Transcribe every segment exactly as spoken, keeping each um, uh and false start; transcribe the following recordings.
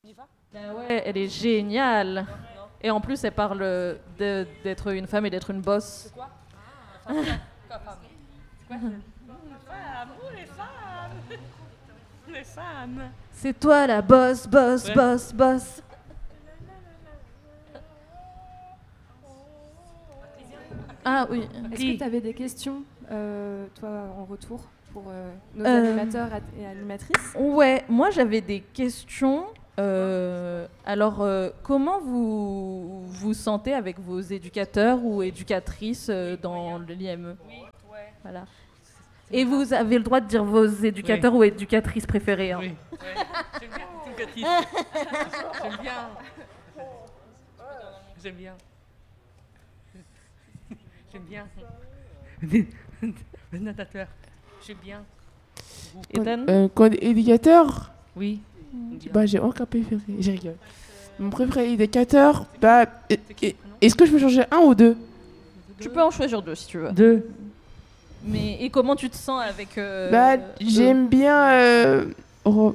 Ben ouais, elle est géniale. Et en plus, elle parle de, d'être une femme et d'être une boss. C'est quoi ah, femme, quoi, femme. C'est quoi femme, oh, les femmes. Les femmes. C'est toi la boss, boss, ouais. boss, boss. Ah oui. Est-ce que tu avais des questions, euh, toi, en retour pour euh, nos euh, animateurs et animatrices ? Ouais, moi j'avais des questions. Euh, alors, euh, comment vous vous sentez avec vos éducateurs ou éducatrices euh, dans le l'I M E ? Oui, ouais. Voilà. Et vous avez le droit de dire vos éducateurs oui. ou éducatrices préférées. Hein. Oui, ouais. J'aime bien éducatrice. J'aime bien. J'aime bien. J'aime bien. Le natateur. J'aime bien. Ethan euh, Code éducateur ? Oui. Bah, j'ai aucun préféré. Je rigole. Mon préféré éducateur, bah, est-ce que je peux changer un ou deux ? Tu peux en choisir deux si tu veux. Deux. Mais et comment tu te sens avec euh, Bah, j'aime bien. Euh... Oh.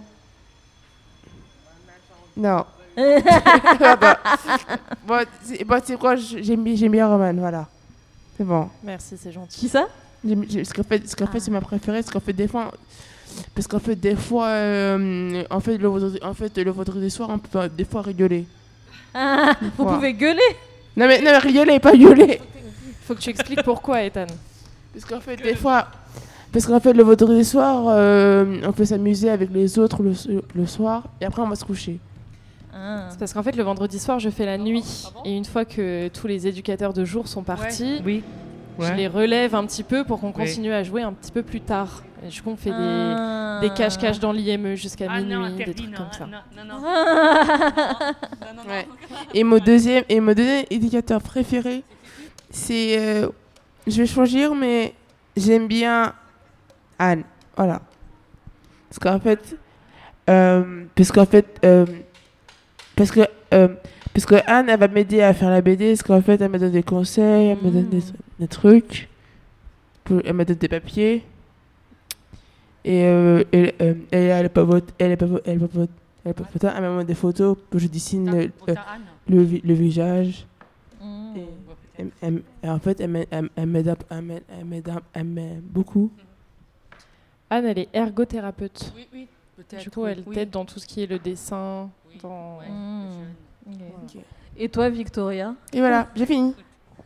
Non. ah bah. Bon, c'est, bon, c'est quoi j'aime, j'aime bien Roman, voilà. C'est bon. Merci, c'est gentil. Qui ça ? J'aime, j'aime, ce qu'en fait, ce qu'en fait ah. c'est ma préférée. Ce qu'en fait, des fois. Parce qu'en fait, des fois, euh, en fait, le vendredi, en fait, le vendredi soir, on peut des fois rigoler. Ah, vous fois. Pouvez gueuler ? Non mais, non mais rigoler, pas gueuler. Faut que tu expliques pourquoi, Ethan. Parce qu'en fait, des fois, parce qu'en fait, le vendredi soir, euh, on peut s'amuser avec les autres le, le soir, et après on va se coucher. Ah. C'est parce qu'en fait, le vendredi soir, je fais la nuit, ah bon et une fois que tous les éducateurs de jour sont partis, ouais. Oui. Je ouais. les relève un petit peu pour qu'on oui. continue à jouer un petit peu plus tard. Et du coup, on fait ah. des, des cache-cache dans l'I M E jusqu'à ah minuit, non, des interdit, trucs non, comme ça. Non, non, non. non, non, ouais. Et mon deuxième, et mon deuxième éducateur préféré, c'est, euh, je vais choisir, mais j'aime bien Anne. Voilà. Parce qu'en fait, euh, parce qu'en fait, euh, parce que euh, Parce que Anne, elle va m'aider à faire la B D, parce qu'en fait, elle me donne des conseils, elle me donne des, des trucs, elle me donne des papiers. Et, euh, et, euh, et elle pas vote, elle est pas vote, elle est pas vote, elle est pas vote, elle me montre des photos, que je dessine le, euh, le, le visage. Mm. Et, elle, elle, et en fait, elle m'aide, elle, elle m'aide, elle m'aide, elle m'aide, elle m'aide beaucoup. Anne, elle est ergothérapeute. Oui, oui, peut-être. Du coup, elle oui. t'aide dans tout ce qui est le dessin, oui. dans... Ouais, mmh. Okay. Okay. Et toi, Victoria ? Et voilà, j'ai fini.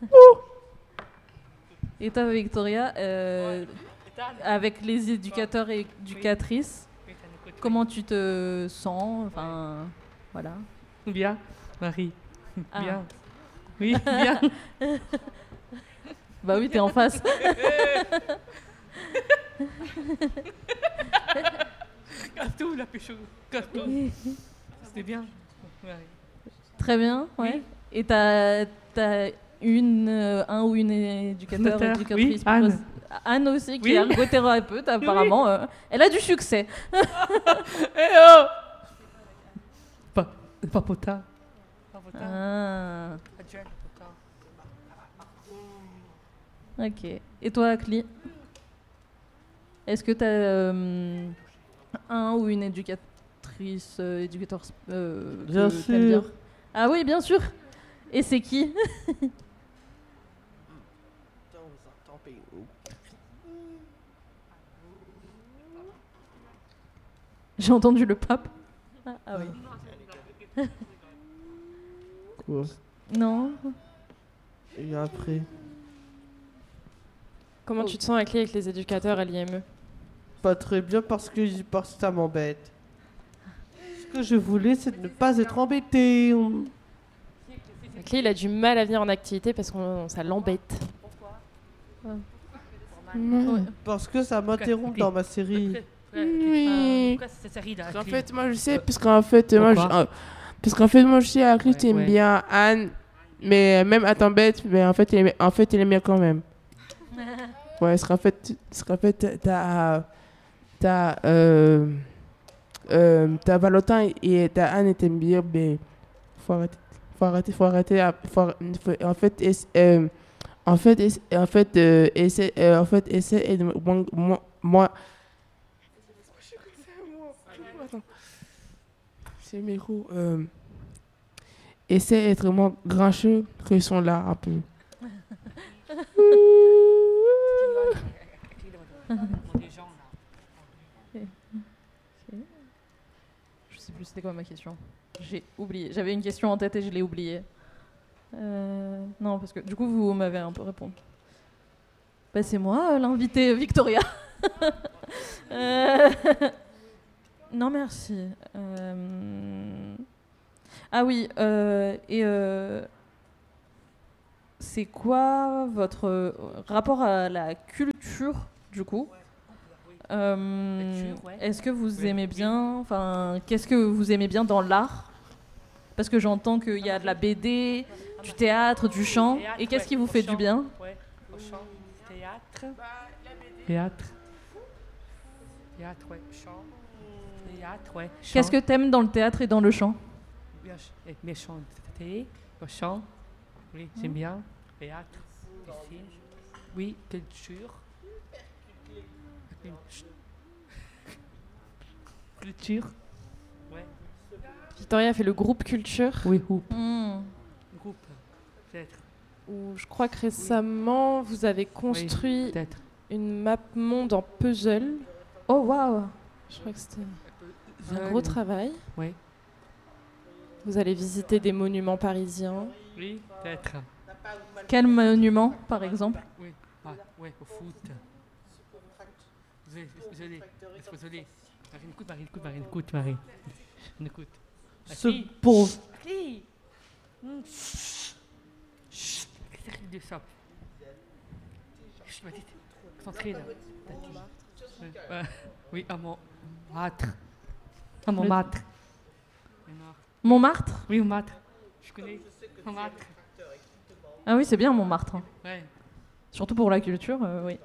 Et toi, Victoria, euh, avec les éducateurs et éducatrices, comment tu te sens ? Enfin, voilà. Bien, Marie. Ah. Bien. Oui, bien. Bah oui, t'es en face. Casse-tout, la pécho. Casse-tout. C'était bien. Ouais. Très bien, ouais. Oui. Et t'as, t'as une, euh, un ou une éducateur ou éducatrice oui, Anne. Anne aussi, qui oui. est ergothérapeute, apparemment. Oui. Euh, elle a du succès. Eh oh Pas, pas Pota. Ah. Ok. Et toi, Akli ? Est-ce que t'as euh, un ou une éducatrice, euh, éducateur euh, Bien que sûr. t'aimes bien ? Ah oui, bien sûr. Et c'est qui ? J'ai entendu le pape. Ah, ah oui. Quoi ? Non. Et après ? Comment tu te sens avec les, avec les éducateurs à l'I M E ? Pas très bien parce que, parce que ça m'embête. Ce que je voulais, c'est de ne pas être embêté. On... Clé, il a du mal à venir en activité parce que ça l'embête. Pourquoi ? Mmh. Parce que ça m'interrompt dans ma série. Oui. Pourquoi cette série là ? En fait, moi je sais, parce qu'en fait, moi je, euh, parce qu'en fait, moi je sais, Akli, tu aimes bien Anne, mais même elle t'embête, mais en fait, il aime, en fait, il aime bien quand même. Ouais, parce qu'en fait, parce qu'en fait, t'as, t'as, euh, euh, t'as Valentin et t'as Anne et t'aimes bien, mais faut arrêter. Faut arrêter, faut arrêter. Faut, faut, en fait, es, euh, en fait, es, en fait, euh, essaie, euh, en fait, essaie de moi, moi, moi. C'est le micro. Euh, essaie d'être moins grincheux que ils sont là un peu. Je sais plus c'était quoi ma question. J'ai oublié. J'avais une question en tête et je l'ai oubliée. Euh, non, parce que du coup, vous m'avez un peu répondu. Bah, c'est moi, euh, l'invité Victoria. Euh, Non, merci. Euh, Ah oui, euh, et euh, c'est quoi votre euh, rapport à la culture, du coup? Euh, Culture, ouais. Est-ce que vous Oui. aimez bien, enfin, qu'est-ce que vous aimez bien dans l'art? Parce que j'entends qu'il y a de la B D, du théâtre, du chant. Théâtre, Et qu'est-ce ouais, qui vous au fait chant. du bien? Ouais, au chant, théâtre. Théâtre. Théâtre, ouais, chant. Théâtre, ouais. Qu'est-ce que t'aimes dans le théâtre et dans le chant? Bien, ch- mais chanter, au chant. Oui, j'aime bien. Théâtre, dessin. Oui, culture. Culture. Ouais. Victoria fait le groupe Culture, Oui, ou Hmm. groupe, peut-être. où je crois que récemment, vous avez construit Peut-être. une map monde en puzzle. Oh, waouh! Je crois que c'était un gros travail. Oui. Vous allez visiter des monuments parisiens. Oui, peut-être. Quel monument, par exemple? Oui, ah, ouais, au foot. Désolé, désolé, désolé. Marine, écoute, Marine, écoute, Marine, écoute, Marine. Écoute. Ce Qui pauvre. Qui Hmm. Chut. Chut. Qu'est-ce que c'est de ça? Chut, ma tête. Concentré là. Oui, euh, oui, à mon matre. À mon Le- matre. Montmartre? Oui, au matre. Je connais. Au matre. Ah oui, c'est bien Montmartre, hein. Ouais. Surtout pour la culture, euh, oui.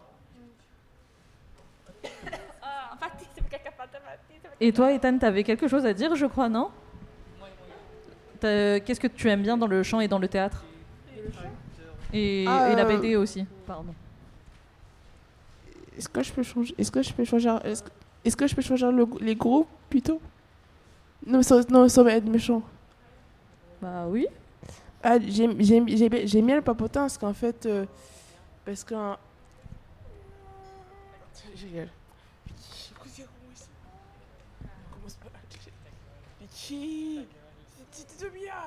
Et toi, Ethan, t'avais quelque chose à dire, je crois, non? T'as- Qu'est-ce que tu aimes bien dans le chant et dans le théâtre? Et, Ah, et la euh, B D aussi, pardon. Est-ce que je peux changer Est-ce que je peux changer Est-ce que, est-ce que je peux changer le- les groupes plutôt? Non, ça, non, ça va être méchant. Bah oui. Ah, j'aime, j'aime, j'aime, bien- j'aime bien le papotin parce qu'en fait, euh, parce qu'un. Génial. Commence pas. Mais qui? C'était Tomia.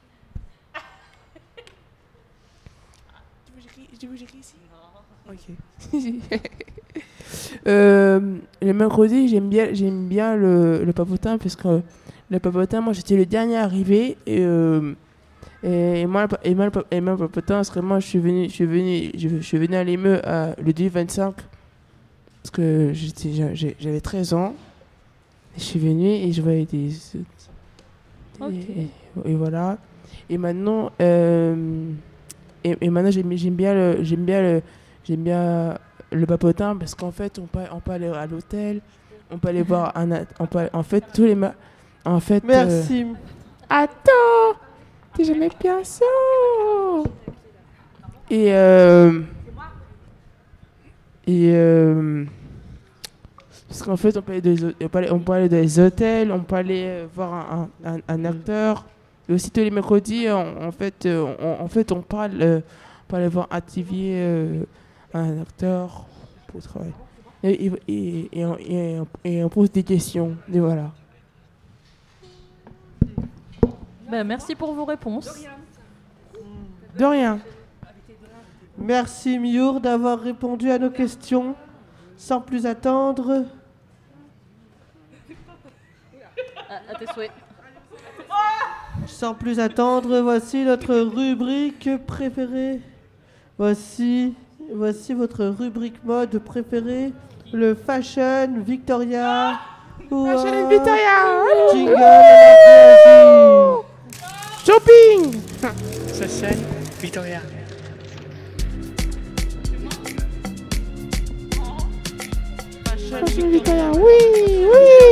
Tu veux que j'écris- tu veux que j'écris ici? Ok. Euh, le mercredi, j'aime bien, j'aime bien le, le papotin parce que le papotin, moi j'étais le dernier arrivé et, euh, et, moi, le pa- et, moi, le pa- et moi, le papotin, parce que moi je suis venu, je suis venu, je, je suis venu à l'émeu à le deux vingt-cinq parce que j'étais, j'a- j'ai- j'avais treize ans. Et je suis venu et je voyais des. Ok. Et, et voilà. Et maintenant, euh, et, et maintenant j'aime, j'aime bien le, j'aime bien le, j'aime bien le papotin parce qu'en fait on peut, on peut aller à l'hôtel, on peut aller voir un, at- on peut, en fait tous les, ma- en fait. euh, Merci. Attends, t'es jamais bien sûr. Et euh, et euh, parce qu'en fait on peut aller, des, hô- on peut aller, on peut aller dans les hôtels, on peut aller euh, voir un, un, un- un acteur. Et aussi tous les mercredis, en, en fait, euh, on, en fait on parle, euh, on peut aller voir un T V, euh, un acteur pour travailler. Et, et, et, et, on, et on- et on pose des questions. Et voilà. Bah, merci pour vos réponses. De rien. Merci Miour d'avoir répondu à nos questions. Sans plus attendre, À, à tes souhaits. sans plus attendre, voici notre rubrique préférée. Voici, voici votre rubrique mode préférée, le Fashion Victoria. Fashion Victoria. Jingle à la Shopping. Ça scène, Victoria. Fashion Victoria, oui, oui.